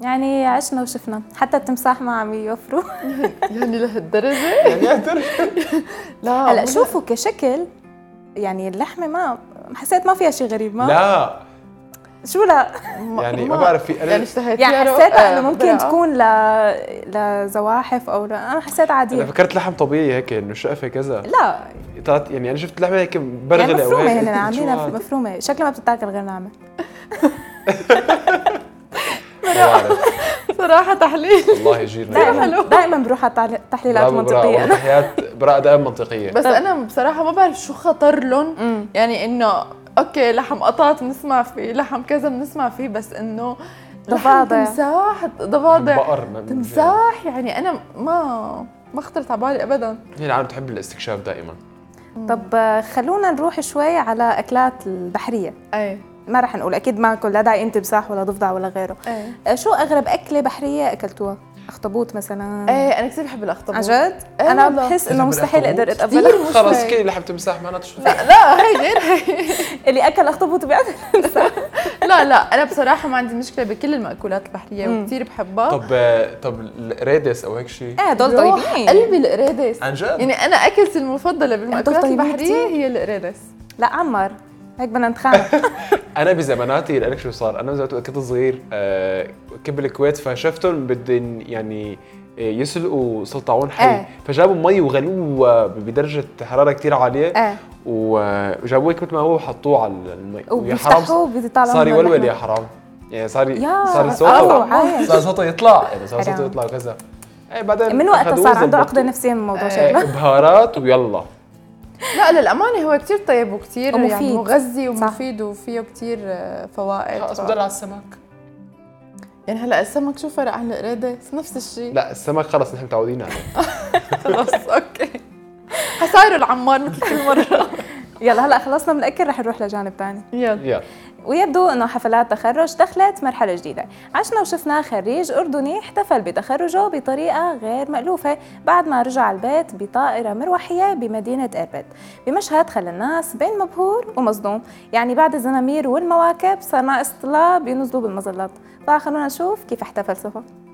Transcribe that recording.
يعني عشنا وشفنا، حتى التمساح ما عم يوفروا. يعني لهالدرجة؟ يعني لا هلا شوفوا كشكل يعني اللحمة ما حسيت ما فيها شيء غريب. ما لا شو لا يعني ما بعرف في يعني اشتهيتيها يعني حسيتها انه ممكن برا. تكون لزواحف او انا حسيت انا عادية. فكرت لحم طبيعي هيك انه شقفه كذا. لا طلعت يعني انا شفت لحمه هيك يعني برغله او مفرومة، هيك هن عاملينها شو هاد؟ مفرومة، شكلها ما بتتاكل غير ناعمة. ما بعرف صراحة تحليل والله يجيرنا دائما بروح على تحليلات منطقية أنا. تحيات براء دائما منطقيه. بس أنا بصراحة ما بعرف شو خطر لهم. يعني إنه أوكي لحم قطاط بنسمع فيه، لحم كذا بنسمع فيه، بس إنه ضفادع، تمساح، ضفادع، بقر تمساح، يعني أنا ما خطرت على بالي أبدا. هي العالم تحب الاستكشاف دائما. طب خلونا نروح شوي على أكلات البحرية. أي ما رح نقول أكيد معكم لا داعي تمساح ولا ضفدع ولا غيره. شو أغرب أكلة بحرية أكلتوها؟ أخطبوط مثلا؟ ايه انا كثير بحب الاخطبوط. عن جد؟ انا بحس انه مستحيل اقدر اتقبلها. خلص كل لحم تمساح معناته شو؟ لا هي غير هي. اللي اكل اخطبوط بياكل تمساح. لا انا بصراحه ما عندي مشكله بكل المأكولات البحريه وكثير بحبها. طب القريدس او هيك شيء؟ ايه دول طيبين. قلبي القريدس عن جد؟ يعني انا اكلتي المفضله بالمأكولات طيبين البحريه كتير. هي القريدس. لا عمر هيك بدنا نتخانق. انا بزماناتي لك شو صار، انا زمان كنت صغير كنت بالكويت فشفتهم بدهم يعني يسلقوا سلطعون حي. فجابوا مي وغلوه بدرجه حراره كثير عاليه. وجابوه مثل ما هو وحطوه على المي ويا حرام صار يولول يا حرام. يعني صار صوته يطلع، يعني صار صوته يطلع وكذا. بعدين من وقتها صار عنده عقده نفسيه من الموضوع شكله. بهارات ويلا. لا للامانه هو كثير طيب وكثير يعني مغذي ومفيد وفيه كثير فوائد. خلص بدل على السمك. يعني هلا السمك شو فرق عن القريدس؟ نفس الشيء. لا السمك خلص نحن متعودين عليه. خلص اوكي. حصايروا العمار مثل كل مره. يلا هلا خلصنا من الاكل رح نروح لجانب ثاني. يلا. ويبدو انه حفلات تخرج دخلت مرحله جديده. عشنا وشفنا خريج اردني احتفل بتخرجه بطريقه غير مألوفه بعد ما رجع على البيت بطائره مروحيه بمدينه اربد، بمشهد خلى الناس بين مبهور ومصدوم. يعني بعد الزمامير والمواكب صار ناقص طلاب ينزلوا بالمظلات. فخلونا نشوف كيف احتفل سفا.